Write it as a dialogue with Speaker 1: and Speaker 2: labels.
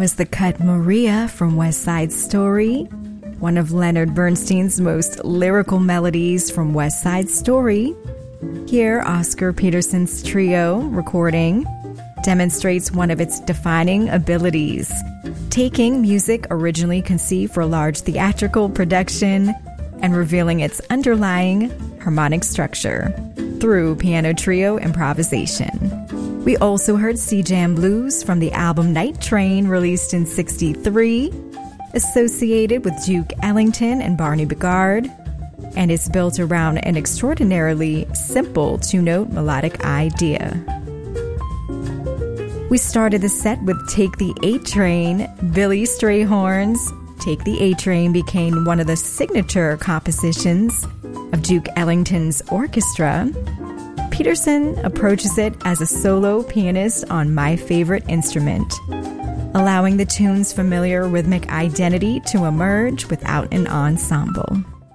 Speaker 1: was the cut Maria from West Side Story, one of Leonard Bernstein's most lyrical melodies from West Side Story. Here, Oscar Peterson's trio recording demonstrates one of its defining abilities, taking music originally conceived for large theatrical production and revealing its underlying harmonic structure through piano trio improvisation. We also heard Sea Jam Blues from the album Night Train, released in '63, associated with Duke Ellington and Barney Bigard, and is built around an extraordinarily simple two-note melodic idea. We started the set with Take the A-Train, Billy Strayhorn's Take the A-Train became one of the signature compositions of Duke Ellington's orchestra. Peterson approaches it as a solo pianist on My Favorite Instrument, allowing the tune's familiar rhythmic identity to emerge without an ensemble.